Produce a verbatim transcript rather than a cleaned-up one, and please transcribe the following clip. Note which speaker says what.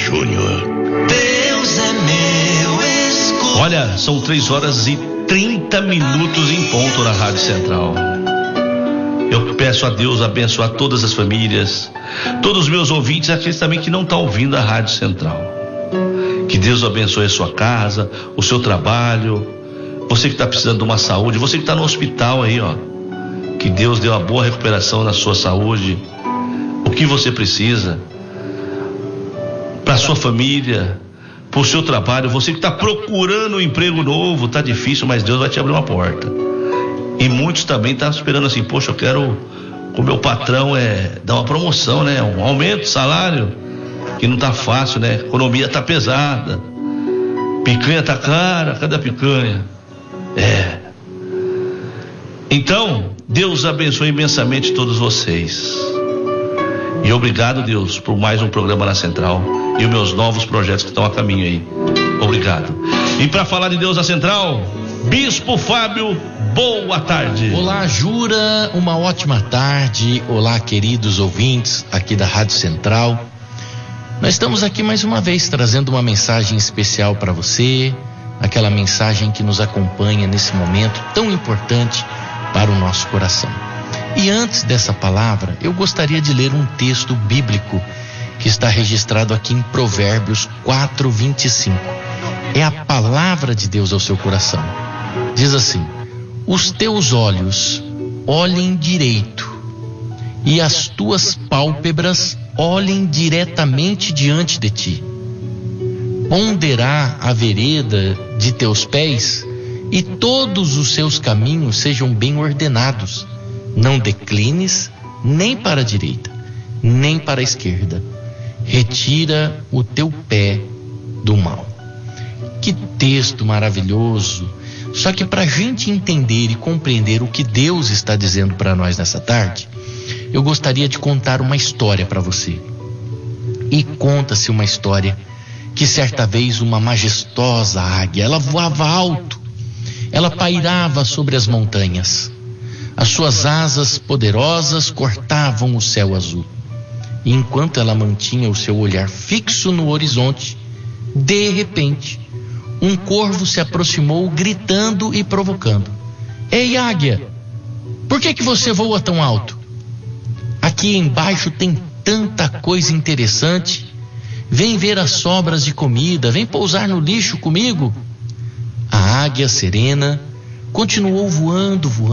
Speaker 1: Júnior. Deus é meu escudo. Olha, são três horas e trinta minutos em ponto na Rádio Central. Eu peço a Deus abençoar todas as famílias, todos os meus ouvintes, aqueles também que não estão ouvindo a Rádio Central. Que Deus abençoe a sua casa, o seu trabalho, você que está precisando de uma saúde, você que está no hospital aí, ó. Que Deus dê uma boa recuperação na sua saúde. O que você precisa para a sua família, para o seu trabalho, você que está procurando um emprego novo, tá difícil, mas Deus vai te abrir uma porta. E muitos também estão esperando assim, poxa, eu quero, o meu patrão é dar uma promoção, né? Um aumento de salário, que não tá fácil, né? A economia tá pesada, picanha tá cara, cadê a picanha? É. Então, Deus abençoe imensamente todos vocês. E obrigado, Deus, por mais um programa na Central e os meus novos projetos que estão a caminho aí. Obrigado. E para falar de Deus na Central, Bispo Fábio, boa tarde.
Speaker 2: Olá, Jura, uma ótima tarde. Olá, queridos ouvintes aqui da Rádio Central. Nós estamos aqui mais uma vez trazendo uma mensagem especial para você, aquela mensagem que nos acompanha nesse momento tão importante para o nosso coração. E antes dessa palavra, eu gostaria de ler um texto bíblico que está registrado aqui em Provérbios quatro, vinte e cinco. É a palavra de Deus ao seu coração. Diz assim: os teus olhos olhem direito e as tuas pálpebras olhem diretamente diante de ti. Ponderá a vereda de teus pés e todos os seus caminhos sejam bem ordenados. Não declines nem para a direita, nem para a esquerda. Retira o teu pé do mal. Que texto maravilhoso! Só que para a gente entender e compreender o que Deus está dizendo para nós nessa tarde, eu gostaria de contar uma história para você. E conta-se uma história que certa vez uma majestosa águia, ela voava alto, ela pairava sobre as montanhas. As suas asas poderosas cortavam o céu azul. E enquanto ela mantinha o seu olhar fixo no horizonte, de repente, um corvo se aproximou gritando e provocando: ei, águia, por que que você voa tão alto? Aqui embaixo tem tanta coisa interessante. Vem ver as sobras de comida, vem pousar no lixo comigo. A águia serena continuou voando, voando.